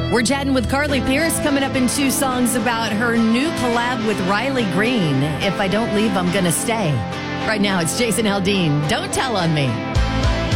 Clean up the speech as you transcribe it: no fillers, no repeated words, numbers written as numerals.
We're chatting with Carly Pearce coming up in 2 songs about her new collab with Riley Green. If I don't leave, I'm gonna stay. Right now, it's Jason Aldean. Don't tell on me.